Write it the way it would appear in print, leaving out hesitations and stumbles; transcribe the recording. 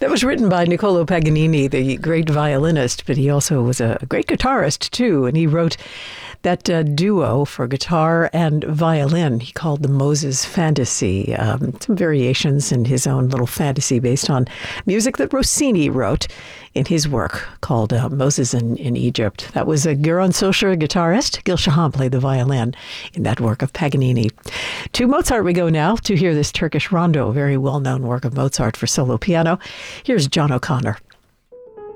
That was written by Niccolò Paganini, the great violinist, but he also was a great guitarist, too. And he wrote that duo for guitar and violin. He called the Moses Fantasy, some variations in his own little fantasy based on music that Rossini wrote in his work called Moses in Egypt. That was a Göran Socher guitarist. Gil Shahan played the violin in that work of Paganini. To Mozart we go now to hear this Turkish rondo, a very well-known work of Mozart for solo piano. Here's John O'Connor.